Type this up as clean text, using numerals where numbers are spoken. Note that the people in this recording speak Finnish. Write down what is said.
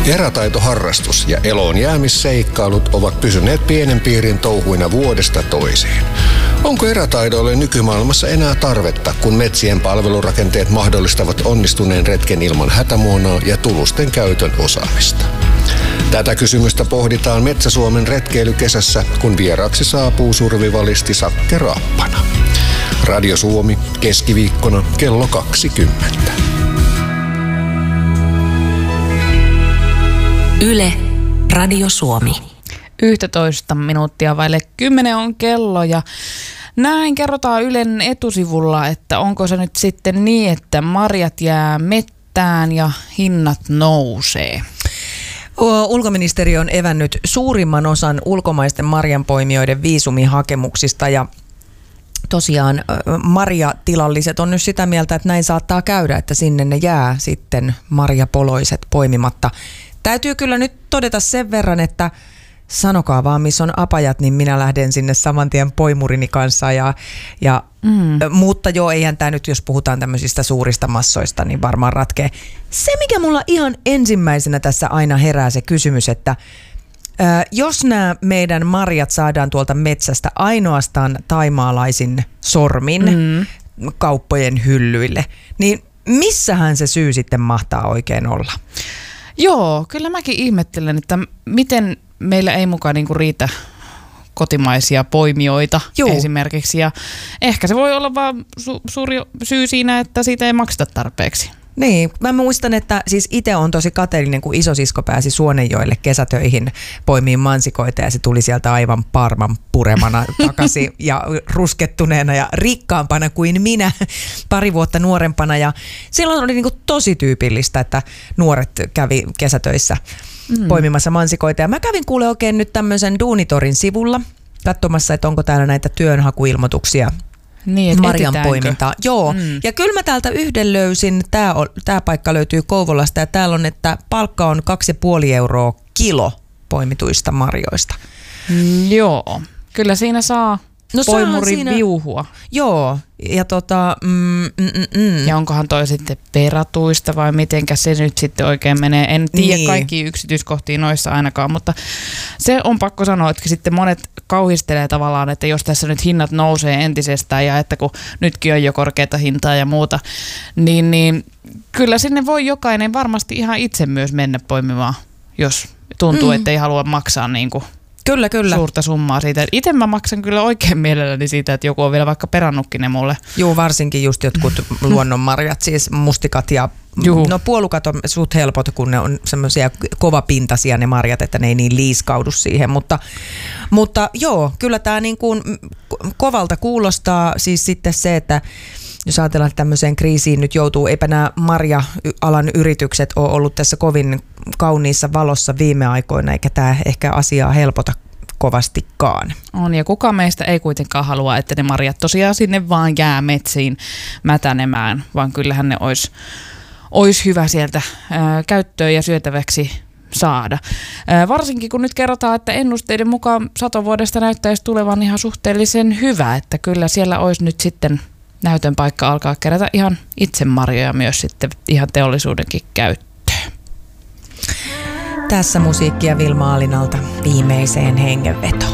Erätaitoharrastus ja eloon jäämisseikkailut ovat pysyneet pienen piirin touhuina vuodesta toiseen. Onko erätaidoille nykymaailmassa enää tarvetta, kun metsien palvelurakenteet mahdollistavat onnistuneen retken ilman hätämuonaa ja tulusten käytön osaamista? Tätä kysymystä pohditaan Metsä-Suomen retkeilykesässä, kun vieraaksi saapuu survivalisti Sakke Raappana. Radio Suomi, keskiviikkona kello 20. Yle, Radio Suomi. 11 minuuttia vaille 10 on kello ja näin kerrotaan Ylen etusivulla, että onko se nyt sitten niin, että marjat jää mettään ja hinnat nousee. Ulkoministeriö on evännyt suurimman osan ulkomaisten marjanpoimijoiden viisumihakemuksista ja tosiaan marjatilalliset on nyt sitä mieltä, että näin saattaa käydä, että sinne ne jää sitten marjapoloiset poimimatta. Täytyy kyllä nyt todeta sen verran, että sanokaa vaan, missä on apajat, niin minä lähden sinne saman tien poimurini kanssa. Mutta joo, eihän tämä nyt, jos puhutaan tämmöisistä suurista massoista, niin varmaan ratkee. Se, mikä mulla ihan ensimmäisenä tässä aina herää se kysymys, että jos nämä meidän marjat saadaan tuolta metsästä ainoastaan taimaalaisin sormin kauppojen hyllyille, niin missähän se syy sitten mahtaa oikein olla? Joo, kyllä mäkin ihmettelen, että miten meillä ei mukaan niinku riitä kotimaisia poimijoita esimerkiksi. Ja ehkä se voi olla vaan suuri syy siinä, että siitä ei makseta tarpeeksi. Niin, mä muistan, että siis itse on tosi kateellinen, kun isosisko pääsi Suonenjoelle kesätöihin poimiin mansikoita ja se tuli sieltä aivan parman puremana takaisin ja ruskettuneena ja rikkaampana kuin minä pari vuotta nuorempana. Ja silloin oli niinku tosi tyypillistä, että nuoret kävi kesätöissä poimimassa mansikoita. Ja mä kävin kuule oikein nyt tämmöisen Duunitorin sivulla katsomassa, että onko täällä näitä työnhakuilmoituksia. Niin, marjanpoimintaa. Joo, ja kyllä mä täältä yhden löysin. Tää paikka löytyy Kouvolasta ja täällä on, että palkka on 2,5 euroa kilo poimituista marjoista. Joo, kyllä siinä saa poimurin viuhua. Joo, ja ja onkohan toi sitten peratuista vai mitenkä se nyt sitten oikein menee. En tiedä kaikki yksityiskohtia noissa ainakaan, mutta se on pakko sanoa, että sitten monet kauhistelee tavallaan, että jos tässä nyt hinnat nousee entisestään ja että kun nytkin on jo korkeata hintaa ja muuta, niin kyllä sinne voi jokainen varmasti ihan itse myös mennä poimimaan, jos tuntuu, että ei halua maksaa niin kuin Kyllä. suurta summaa siitä. Itse mä maksan kyllä oikein mielelläni siitä, että joku on vielä vaikka perannutkin ne mulle. Joo, varsinkin just jotkut luonnonmarjat, siis mustikat ja puolukat on suht helpot, kun ne on semmoisia kovapintaisia ne marjat, että ne ei niin liiskaudu siihen. Mutta joo, kyllä tämä niin kuin kovalta kuulostaa siis sitten se, että jos ajatellaan, että tämmöiseen kriisiin nyt joutuu, eipä nämä marja-alan yritykset ole ollut tässä kovin kauniissa valossa viime aikoina, eikä tämä ehkä asiaa helpota kovastikaan. On, ja kuka meistä ei kuitenkaan halua, että ne marjat tosiaan sinne vaan jää metsiin mätänemään, vaan kyllähän ne olisi hyvä sieltä käyttöön ja syötäväksi saada. Varsinkin kun nyt kerrotaan, että ennusteiden mukaan satovuodesta näyttäisi tulevan ihan suhteellisen hyvä, että kyllä siellä olisi nyt sitten näytön paikka alkaa kerätä ihan itse marjoja myös sitten ihan teollisuudenkin käyttöön. Tässä musiikkia Vilma Alinalta viimeiseen hengenvetoon.